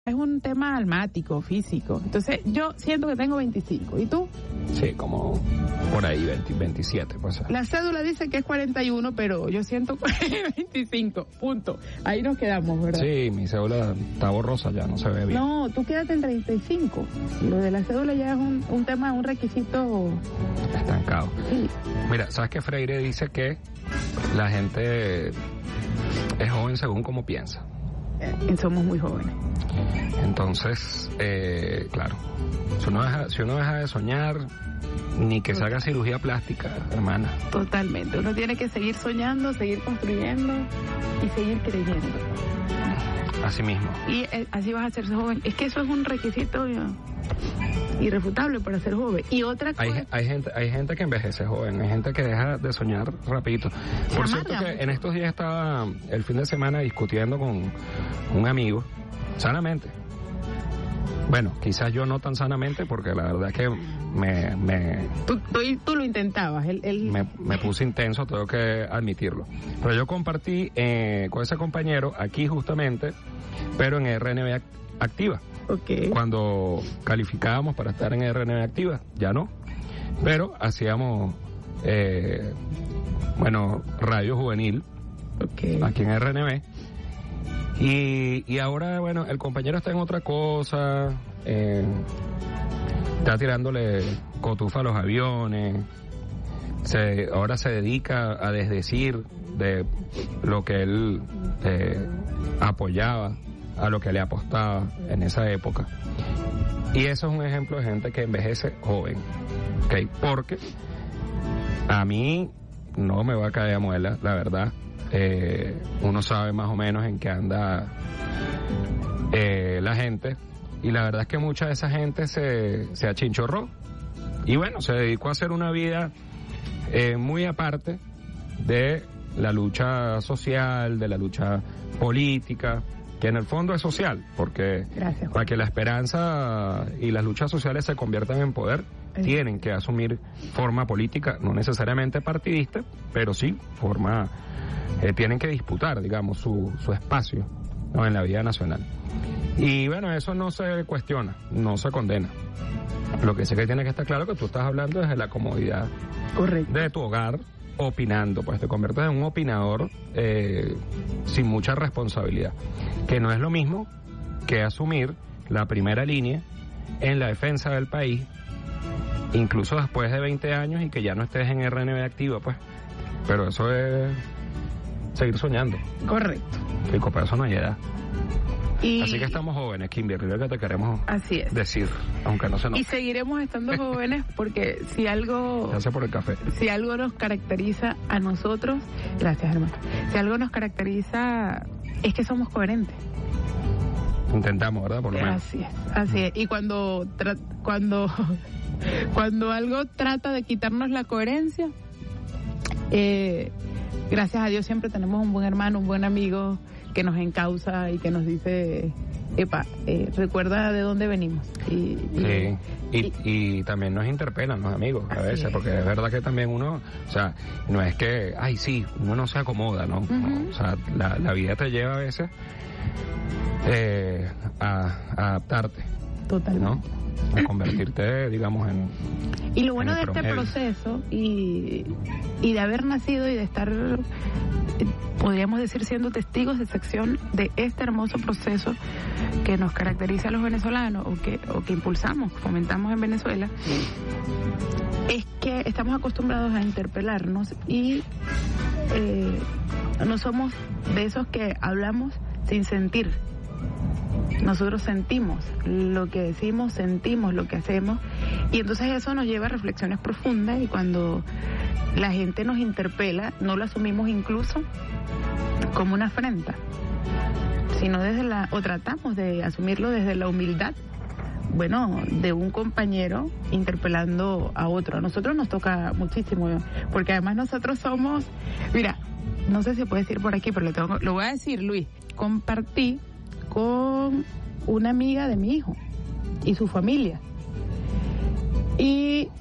Es un tema almático, físico. Entonces, yo siento que tengo 25. ¿Y tú? Sí, como por ahí, 27. Pues. La cédula dice que es 41, pero yo siento 25. Punto. Ahí nos quedamos, ¿verdad? Sí, mi cédula está borrosa ya, no se ve bien. No, tú quédate en 35. Lo de la cédula ya es un tema, un requisito... estancado. Sí. Mira, ¿sabes que Freire dice que la gente es joven según cómo piensa? Somos muy jóvenes. Entonces, claro, si uno deja de soñar, ni que se haga cirugía plástica, hermana. Totalmente. Uno tiene que seguir soñando, seguir construyendo y seguir creyendo. Así mismo. Y así vas a ser joven. Es que eso es un requisito irrefutable para ser joven. Y otra cosa... Hay gente que envejece joven, hay gente que deja de soñar rapidito. Por cierto que en estos días estaba el fin de semana discutiendo con un amigo, sanamente. Bueno, quizás yo no tan sanamente, porque la verdad es que Tú lo intentabas. Me puse intenso, tengo que admitirlo. Pero yo compartí con ese compañero aquí justamente, pero en RNB Activa. Okay. Cuando calificábamos para estar en RNB Activa, ya no. Pero hacíamos, radio juvenil, aquí en RNB. Y ahora, bueno, el compañero está en otra cosa, está tirándole cotufa a los aviones, ahora se dedica a desdecir de lo que él apoyaba, a lo que le apostaba en esa época. Y eso es un ejemplo de gente que envejece joven, ¿okay? Porque a mí no me va a caer a muela, la verdad. Uno sabe más o menos en qué anda la gente, y la verdad es que mucha de esa gente se achinchorró y bueno, se dedicó a hacer una vida muy aparte de la lucha social, de la lucha política, que en el fondo es social, porque para que la esperanza y las luchas sociales se conviertan en poder, tienen que asumir forma política, no necesariamente partidista, pero sí forma... tienen que disputar, digamos, su espacio, ¿no?, en la vida nacional. Y bueno, eso no se cuestiona, no se condena. Lo que sí que tiene que estar claro que tú estás hablando desde la comodidad de tu hogar, opinando, pues te conviertes en un opinador sin mucha responsabilidad, que no es lo mismo que asumir la primera línea en la defensa del país, incluso después de 20 años y que ya no estés en RNB Activa, pues. Pero eso es... seguir soñando. Correcto. Y para eso no hay edad. Así que estamos jóvenes, Kimberly, lo que te queremos decir, aunque no se nos... Y seguiremos estando jóvenes porque si algo... Gracias por el café. Si algo nos caracteriza a nosotros... Gracias, hermano. Si algo nos caracteriza es que somos coherentes. Intentamos, ¿verdad? Por lo menos. Así es. Y cuando algo trata de quitarnos la coherencia... gracias a Dios siempre tenemos un buen hermano, un buen amigo que nos encausa y que nos dice, recuerda de dónde venimos. Y también nos interpelan los amigos a veces, porque es verdad que también uno, o sea, no es que, uno no se acomoda, ¿no? Uh-huh. O sea, la vida te lleva a veces a adaptarte. Totalmente. ¿No? A convertirte, digamos, en... Y lo bueno de este proceso y de haber nacido y de estar, podríamos decir, siendo testigos de sección de este hermoso proceso que nos caracteriza a los venezolanos o que impulsamos, fomentamos en Venezuela, es que estamos acostumbrados a interpelarnos y no somos de esos que hablamos sin sentir. Nosotros sentimos lo que decimos, sentimos lo que hacemos, y entonces eso nos lleva a reflexiones profundas, y cuando la gente nos interpela no lo asumimos incluso como una afrenta, sino o tratamos de asumirlo desde la humildad, de un compañero interpelando a otro. A nosotros nos toca muchísimo, porque además nosotros somos, mira, no sé si puede decir por aquí, pero lo voy a decir, Luis. Compartí con una amiga de mi hijo y su familia, y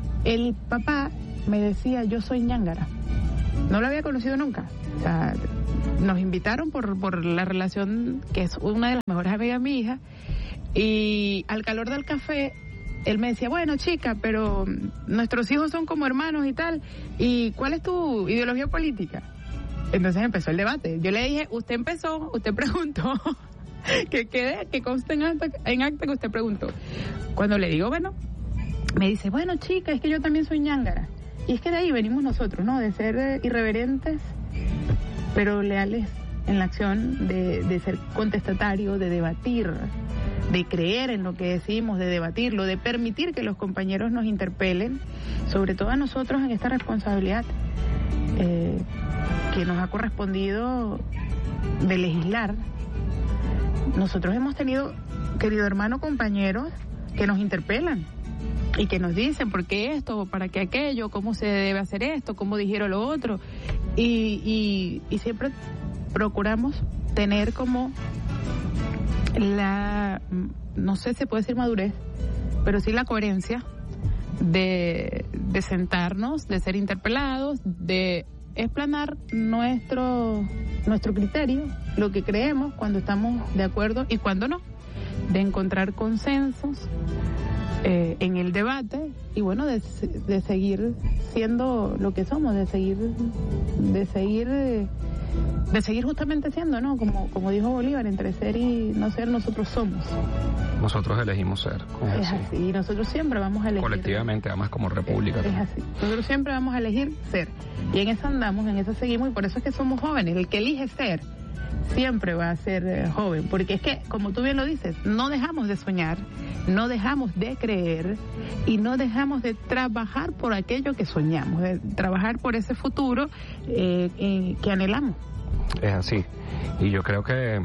el papá me decía, yo soy ñángara. No lo había conocido nunca, o sea, nos invitaron por la relación, que es una de las mejores amigas de mi hija, y al calor del café, él me decía, bueno, chica, pero nuestros hijos son como hermanos y tal, ¿y cuál es tu ideología política? Entonces empezó el debate. Yo le dije, usted empezó, usted preguntó, que conste en acta que usted preguntó. Cuando le digo, bueno, me dice, bueno, chica, es que yo también soy ñángara. Y es que de ahí venimos nosotros, ¿no? De ser irreverentes, pero leales en la acción, de ser contestatario, de debatir, de creer en lo que decimos, de debatirlo, de permitir que los compañeros nos interpelen, sobre todo a nosotros en esta responsabilidad que nos ha correspondido de legislar. Nosotros hemos tenido, querido hermano, compañeros que nos interpelan y que nos dicen por qué esto, para qué aquello, cómo se debe hacer esto, cómo dijeron lo otro, y siempre procuramos tener como no sé si se puede decir madurez, pero sí la coherencia de sentarnos, de ser interpelados, de explanar nuestro criterio, lo que creemos, cuando estamos de acuerdo y cuando no, de encontrar consensos en el debate y bueno, de seguir siendo lo que somos, de seguir justamente siendo, ¿no? Como dijo Bolívar, entre ser y no ser, nosotros somos. Nosotros elegimos ser. Es así. Y nosotros siempre vamos a elegir. Colectivamente, además como república. Es así. Nosotros siempre vamos a elegir ser. Y en eso andamos, en eso seguimos, y por eso es que somos jóvenes. El que elige ser siempre va a ser joven. Porque es que, como tú bien lo dices, no dejamos de soñar, no dejamos de creer y no dejamos de trabajar por aquello que soñamos, de trabajar por ese futuro que anhelamos. Es así. Y yo creo que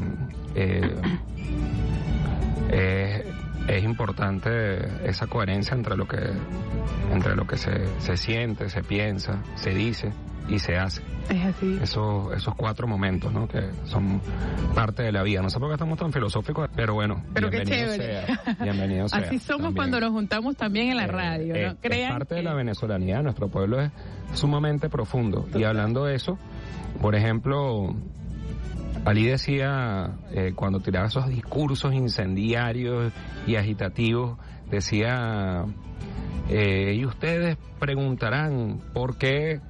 es importante esa coherencia entre lo que se siente, se piensa, se dice y se hace. Es así. Esos 4 momentos, ¿no? Que son parte de la vida. No sé por qué estamos tan filosóficos, pero bueno, pero bienvenido sea. Bienvenido sea. Así somos también cuando nos juntamos también en la radio, ¿no? Es parte de la venezolanidad. Nuestro pueblo es sumamente profundo. Total. Y hablando de eso, por ejemplo, Ali decía, cuando tiraba esos discursos incendiarios y agitativos, decía, y ustedes preguntarán por qué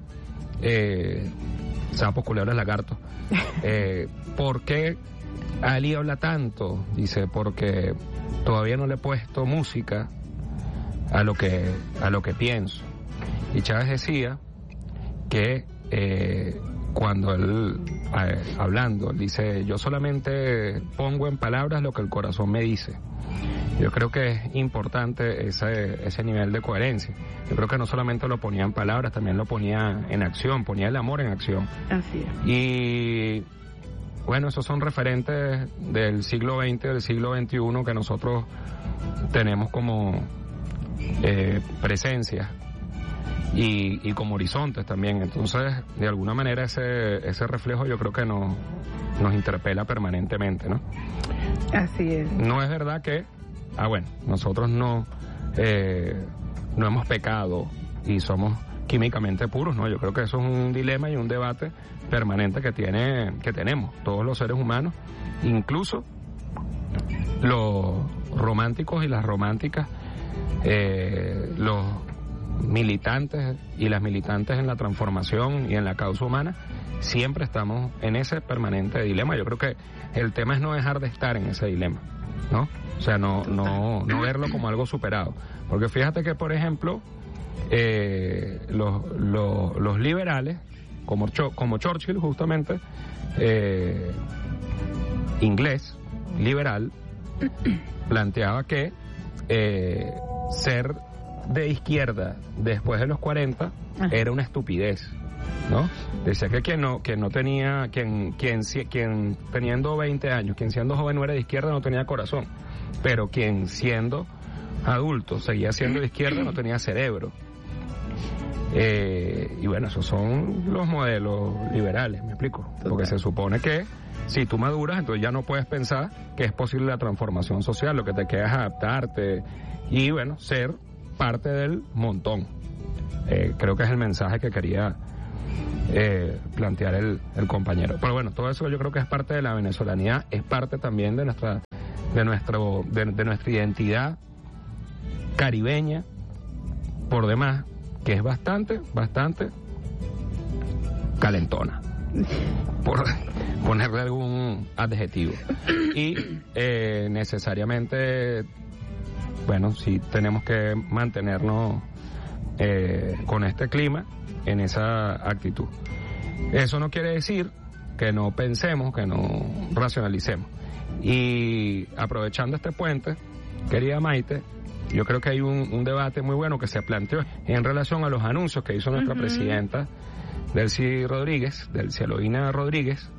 sapos, culebras, lagartos, ¿por qué Ali habla tanto? Dice, porque todavía no le he puesto música a lo que pienso. Y Chávez decía que cuando él, hablando, él dice, yo solamente pongo en palabras lo que el corazón me dice. Yo creo que es importante ese nivel de coherencia. Yo creo que no solamente lo ponía en palabras, también lo ponía en acción, ponía el amor en acción. Así es. Y bueno, esos son referentes del siglo XX, del siglo XXI que nosotros tenemos como presencia y como horizontes también. Entonces, de alguna manera ese reflejo yo creo que nos interpela permanentemente, ¿no? Así es. No es verdad que nosotros no hemos pecado y somos químicamente puros, ¿no? Yo creo que eso es un dilema y un debate permanente que tenemos todos los seres humanos, incluso los románticos y las románticas, los militantes y las militantes en la transformación y en la causa humana, siempre estamos en ese permanente dilema. Yo creo que el tema es no dejar de estar en ese dilema, ¿no? O sea, no verlo como algo superado. Porque fíjate que, por ejemplo, los liberales, como Churchill, justamente, inglés, liberal, planteaba que ser de izquierda después de los 40 era una estupidez, ¿no? Decía que quien teniendo 20 años, quien siendo joven no era de izquierda, no tenía corazón, pero quien siendo adulto seguía siendo de izquierda, no tenía cerebro. Y bueno, esos son los modelos liberales, ¿me explico? Porque se supone que si tú maduras, entonces ya no puedes pensar que es posible la transformación social, lo que te queda es adaptarte y bueno, ser parte del montón. Creo que es el mensaje que quería plantear el compañero. Pero bueno, todo eso yo creo que es parte de la venezolanidad, es parte también de nuestra identidad caribeña, por demás, que es bastante calentona, por ponerle algún adjetivo. Y necesariamente, bueno, sí tenemos que mantenernos con este clima, en esa actitud. Eso no quiere decir que no pensemos, que no racionalicemos. Y aprovechando este puente, querida Maite, yo creo que hay un debate muy bueno que se planteó en relación a los anuncios que hizo nuestra presidenta Delcy Eloína Rodríguez,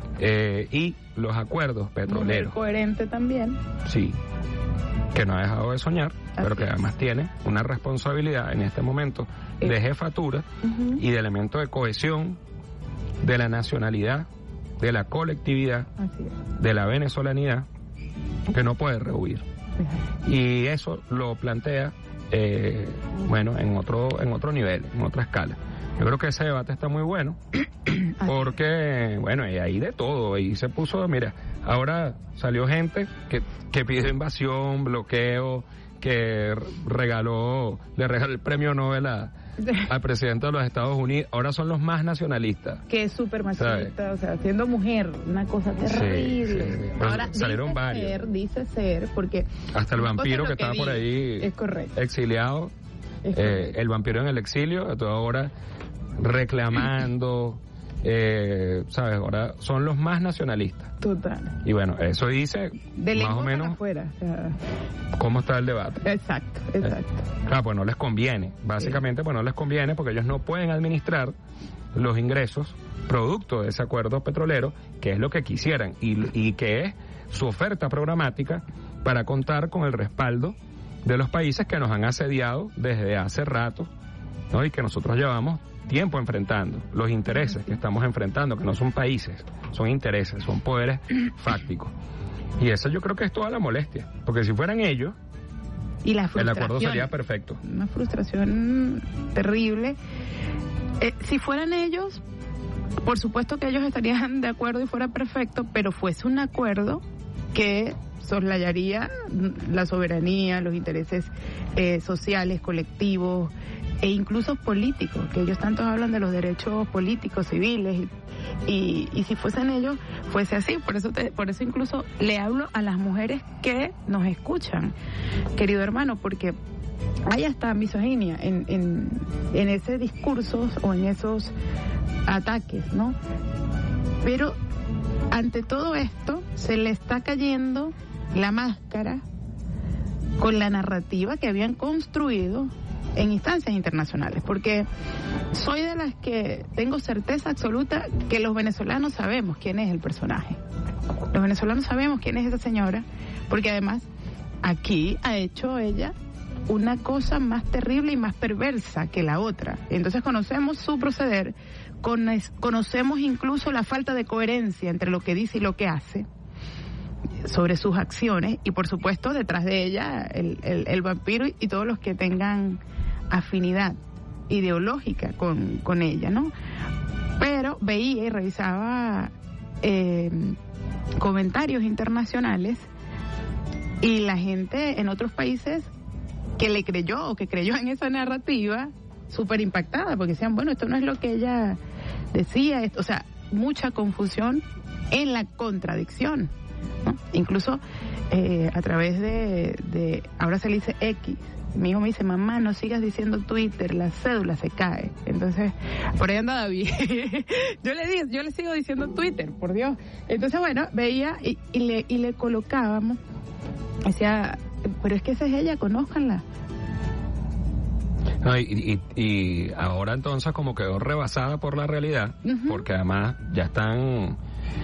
y los acuerdos petroleros. Muy coherente también. Sí, que no ha dejado de soñar, pero que además tiene una responsabilidad en este momento de jefatura y de elemento de cohesión de la nacionalidad, de la colectividad, de la venezolanidad, que no puede rehuir. Y eso lo plantea, bueno, en otro nivel, en otra escala. Yo creo que ese debate está muy bueno, porque, bueno, y ahí de todo, y se puso, mira, ahora salió gente que pide invasión, bloqueo, que le regaló el premio Nobel al presidente de los Estados Unidos. Ahora son los más nacionalistas. Que es súper machista, o sea, siendo mujer, una cosa terrible. Sí. Ahora salieron dice ser, porque hasta el vampiro que estaba por ahí es correcto, exiliado, el vampiro en el exilio, todo ahora reclamando, ¿sabes? Ahora son los más nacionalistas. Total. Y bueno, eso dice de más o menos afuera, o sea, cómo está el debate. Exacto. Claro, pues no les conviene, básicamente, pues no les conviene porque ellos no pueden administrar los ingresos producto de ese acuerdo petrolero, que es lo que quisieran y que es su oferta programática para contar con el respaldo de los países que nos han asediado desde hace rato, ¿no? Y que nosotros llevamos tiempo enfrentando, los intereses que estamos enfrentando, que no son países, son intereses, son poderes fácticos. Y eso yo creo que es toda la molestia, porque si fueran ellos, y la el acuerdo sería perfecto. Una frustración terrible. Si fueran ellos, por supuesto que ellos estarían de acuerdo y fuera perfecto, pero fuese un acuerdo que soslayaría la soberanía, los intereses sociales, colectivos e incluso políticos, que ellos tanto hablan de los derechos políticos, civiles, y si fuesen ellos, fuese así. Por eso incluso le hablo a las mujeres que nos escuchan, querido hermano, porque hay hasta misoginia en ese discurso o en esos ataques, ¿no? Pero ante todo esto se le está cayendo la máscara con la narrativa que habían construido en instancias internacionales, porque soy de las que tengo certeza absoluta que los venezolanos sabemos quién es el personaje. Los venezolanos sabemos quién es esa señora, porque además aquí ha hecho ella una cosa más terrible y más perversa que la otra. Entonces conocemos su proceder, conocemos incluso la falta de coherencia entre lo que dice y lo que hace sobre sus acciones, y por supuesto detrás de ella el vampiro y todos los que tengan afinidad ideológica con ella, ¿no? Pero veía y revisaba comentarios internacionales y la gente en otros países que le creyó o que creyó en esa narrativa, súper impactada, porque decían, bueno, esto no es lo que ella decía, o sea, mucha confusión en la contradicción, ¿no? Incluso a través de ahora se le dice X. Mi hijo me dice, mamá, no sigas diciendo Twitter, la cédula se cae. Entonces, por ahí anda David. yo le sigo diciendo Twitter, por Dios. Entonces, bueno, veía y le colocábamos, decía, pero es que esa es ella, conózcanla. No, y ahora entonces como quedó rebasada por la realidad, porque además ya están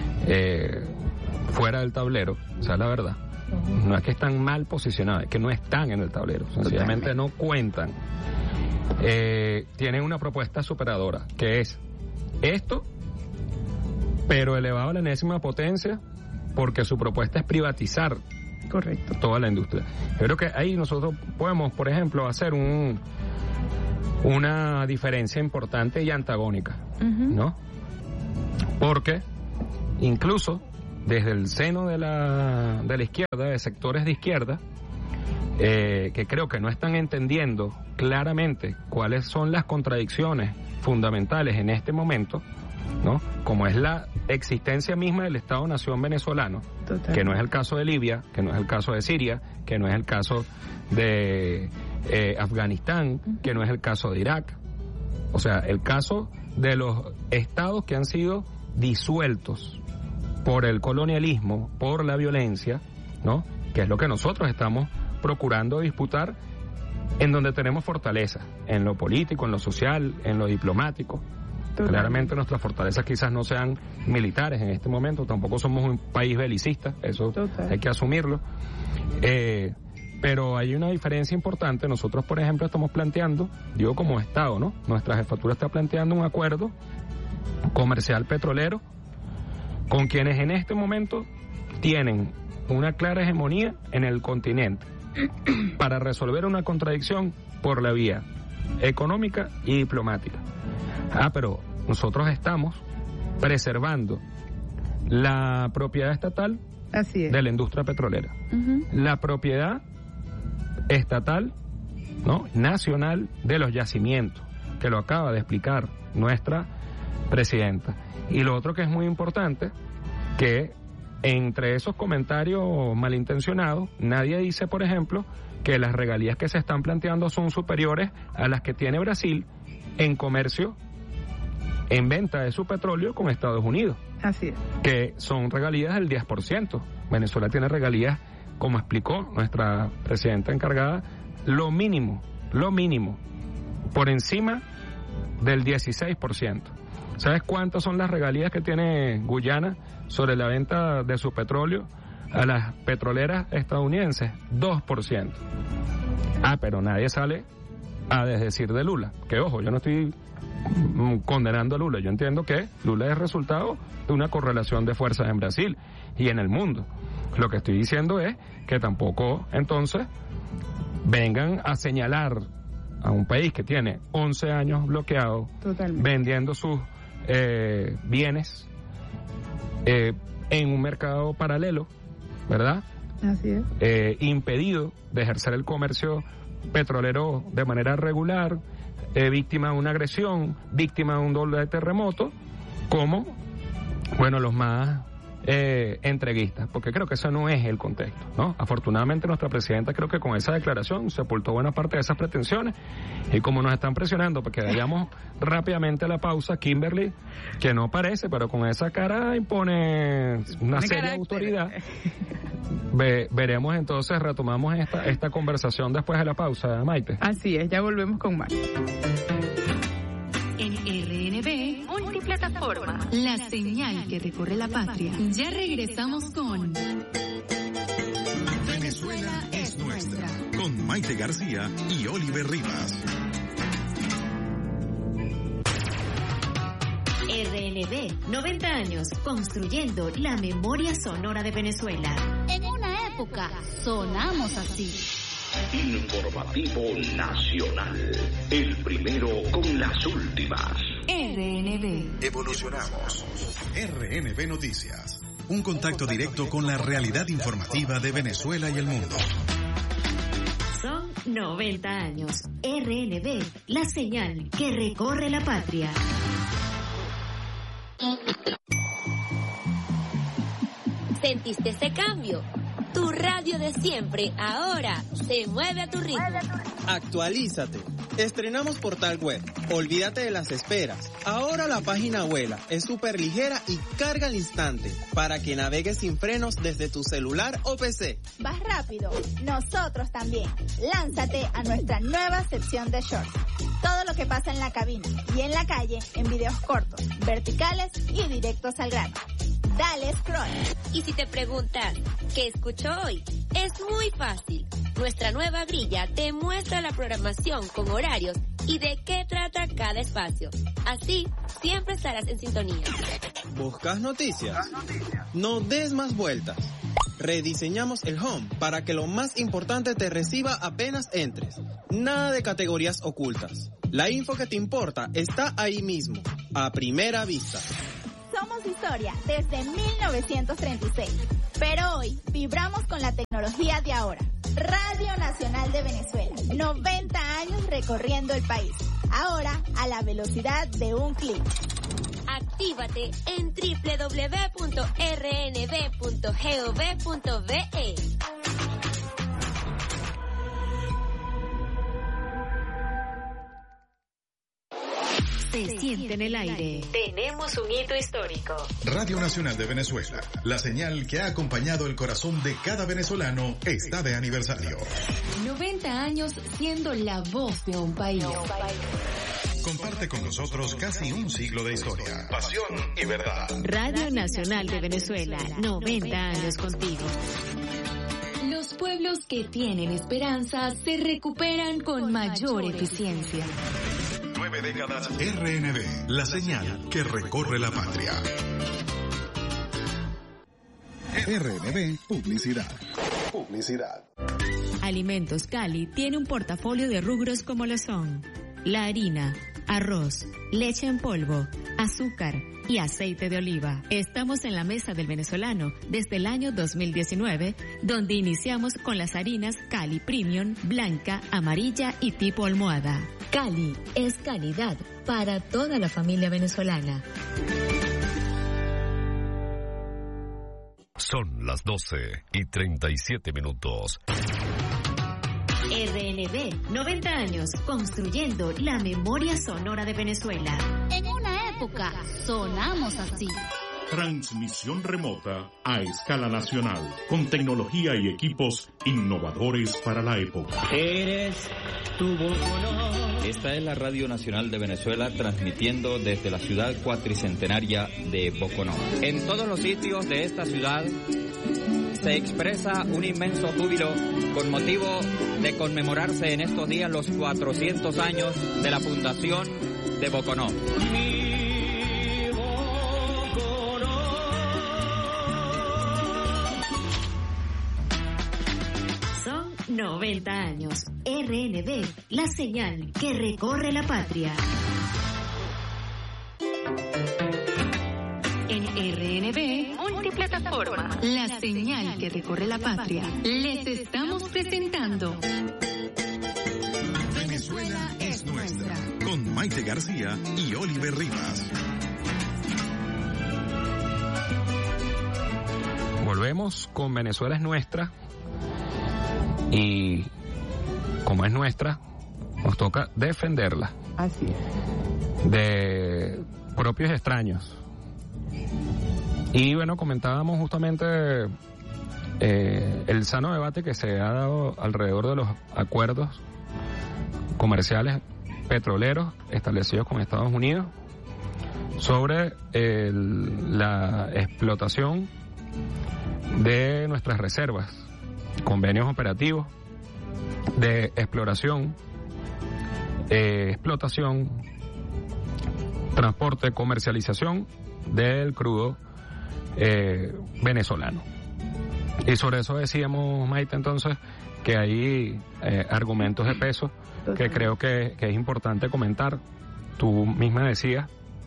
fuera del tablero, o sea, la verdad. No es que están mal posicionados, es que no están en el tablero, sencillamente no cuentan. Tienen una propuesta superadora, que es esto, pero elevado a la enésima potencia, porque su propuesta es privatizar. Correcto. Toda la industria. Yo creo que ahí nosotros podemos, por ejemplo, hacer una diferencia importante y antagónica, ¿no? Porque incluso desde el seno de la izquierda, de sectores de izquierda, que creo que no están entendiendo claramente cuáles son las contradicciones fundamentales en este momento, ¿no? Como es la existencia misma del Estado-Nación venezolano, Total. que no es el caso de Libia, que no es el caso de Siria, que no es el caso de Afganistán, que no es el caso de Irak. O sea, el caso de los estados que han sido disueltos por el colonialismo, por la violencia, ¿no? Que es lo que nosotros estamos procurando disputar, en donde tenemos fortaleza, en lo político, en lo social, en lo diplomático. Total. Claramente nuestras fortalezas quizás no sean militares en este momento, tampoco somos un país belicista, eso Total. hay que asumirlo. Pero hay una diferencia importante. Nosotros, por ejemplo, estamos planteando, digo como Estado, ¿no? Nuestra jefatura está planteando un acuerdo comercial petrolero con quienes en este momento tienen una clara hegemonía en el continente para resolver una contradicción por la vía económica y diplomática. Pero nosotros estamos preservando la propiedad estatal Así es. de la industria petrolera, la propiedad estatal, ¿no?, nacional de los yacimientos, que lo acaba de explicar nuestra presidenta. Y lo otro que es muy importante, que entre esos comentarios malintencionados, nadie dice, por ejemplo, que las regalías que se están planteando son superiores a las que tiene Brasil en comercio, en venta de su petróleo con Estados Unidos. Así es. Que son regalías del 10%. Venezuela tiene regalías, como explicó nuestra presidenta encargada, lo mínimo, por encima del 16%. ¿Sabes cuántas son las regalías que tiene Guyana sobre la venta de su petróleo a las petroleras estadounidenses? 2%. Pero nadie sale a desdecir de Lula. Que ojo, yo no estoy condenando a Lula. Yo entiendo que Lula es resultado de una correlación de fuerzas en Brasil y en el mundo. Lo que estoy diciendo es que tampoco entonces vengan a señalar a un país que tiene 11 años bloqueado, Totalmente. vendiendo sus bienes en un mercado paralelo, ¿verdad? Así es. Impedido de ejercer el comercio petrolero de manera regular, víctima de una agresión, víctima de un doble terremoto, como, bueno, los más entreguistas, porque creo que eso no es el contexto, ¿no? Afortunadamente nuestra presidenta creo que con esa declaración sepultó buena parte de esas pretensiones, y como nos están presionando para que vayamos rápidamente a la pausa, Kimberly, que no parece, pero con esa cara impone una seria autoridad. Veremos entonces, retomamos esta conversación después de la pausa, Maite. Así es, ya volvemos con más. En RNB Multiplataforma, la señal que recorre la patria. Ya regresamos con Venezuela es nuestra, con Maite García y Oliver Rivas. RNB, 90 años construyendo la memoria sonora de Venezuela. En una época sonamos así. Informativo Nacional, el primero con las últimas. RNB. Evolucionamos. RNB Noticias. Un contacto directo con la realidad informativa de Venezuela y el mundo. Son 90 años. RNB, la señal que recorre la patria. ¿Sentiste ese cambio? Tu radio de siempre ahora se mueve a tu ritmo. Actualízate. Estrenamos portal web. Olvídate de las esperas. Ahora la página vuela, es súper ligera y carga al instante para que navegues sin frenos desde tu celular o PC. Vas rápido, nosotros también. Lánzate a nuestra nueva sección de shorts. Todo lo que pasa en la cabina y en la calle en videos cortos, verticales y directos al grano. Dale scroll. Y si te preguntas, ¿qué escucho hoy? Es muy fácil. Nuestra nueva grilla te muestra la programación con horarios y de qué trata cada espacio. Así, siempre estarás en sintonía. ¿Buscas noticias? No des más vueltas. Rediseñamos el home para que lo más importante te reciba apenas entres. Nada de categorías ocultas. La info que te importa está ahí mismo, a primera vista. Somos historia desde 1936, pero hoy vibramos con la tecnología de ahora. Radio Nacional de Venezuela, 90 años recorriendo el país, ahora a la velocidad de un clic. Actívate en www.rnb.gov.be. Se siente en el aire. Tenemos un hito histórico. Radio Nacional de Venezuela, la señal que ha acompañado el corazón de cada venezolano, está de aniversario. 90 años siendo la voz de un país. Comparte con nosotros casi un siglo de historia, pasión y verdad. Radio Nacional de Venezuela, 90 años contigo. Los pueblos que tienen esperanza se recuperan con mayor eficiencia. 9 décadas RNB, la señal que recorre la patria. RNB Publicidad. Alimentos Cali tiene un portafolio de rubros como lo son la harina, arroz, leche en polvo, azúcar y aceite de oliva. Estamos en la mesa del venezolano desde el año 2019, donde iniciamos con las harinas Cali Premium, blanca, amarilla y tipo almohada. Cali es calidad para toda la familia venezolana. Son las 12:37. RNB, 90 años, construyendo la memoria sonora de Venezuela. En una época sonamos así. Transmisión remota a escala nacional, con tecnología y equipos innovadores para la época. Eres tu Boconó. Esta es la Radio Nacional de Venezuela, transmitiendo desde la ciudad cuatricentenaria de Boconó. En todos los sitios de esta ciudad se expresa un inmenso júbilo con motivo de conmemorarse en estos días los 400 años de la fundación de Boconó. Son 90 años. RNB, la señal que recorre la patria. En RNB, multiplataforma, la señal que recorre la patria. Les estamos presentando Venezuela es nuestra, con Maite García y Oliver Rivas. Volvemos con Venezuela es nuestra, y como es nuestra, nos toca defenderla. Así es. De propios extraños. Y bueno, comentábamos justamente el sano debate que se ha dado alrededor de los acuerdos comerciales petroleros establecidos con Estados Unidos sobre la explotación de nuestras reservas, convenios operativos de exploración, explotación, transporte, comercialización del crudo venezolano. Y sobre eso decíamos, Maite, entonces, que hay argumentos de peso que creo que es importante comentar. Tú misma decías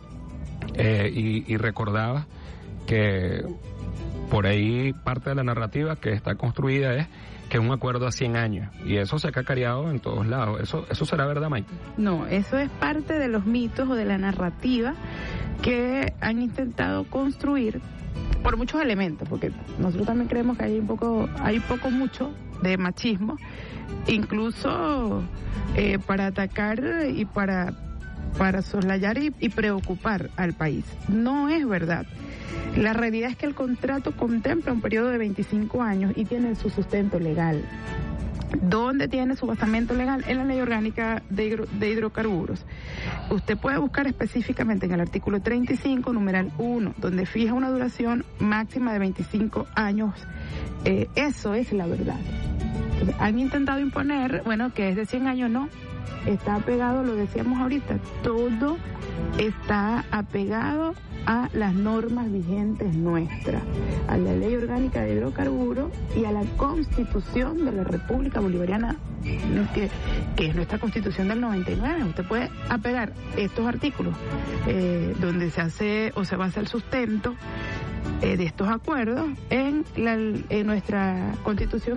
y recordabas que por ahí parte de la narrativa que está construida es que es un acuerdo a 100 años, y eso se ha cacareado en todos lados. ¿Eso será verdad, Maite? No, eso es parte de los mitos o de la narrativa que han intentado construir por muchos elementos, porque nosotros también creemos que hay mucho de machismo, incluso para atacar y para soslayar y preocupar al país. No es verdad. La realidad es que el contrato contempla un periodo de 25 años y tiene su sustento legal. ¿Dónde tiene su basamento legal? En la Ley Orgánica de Hidrocarburos. Usted puede buscar específicamente en el artículo 35, numeral 1, donde fija una duración máxima de 25 años. Eso es la verdad. Entonces, han intentado imponer, bueno, que es de 100 años, no. está apegado, lo decíamos ahorita, todo está apegado a las normas vigentes nuestras, a la Ley Orgánica de Hidrocarburos y a la Constitución de la República Bolivariana, que es nuestra Constitución del 99. Usted puede apegar estos artículos donde se hace o se basa el sustento de estos acuerdos en nuestra Constitución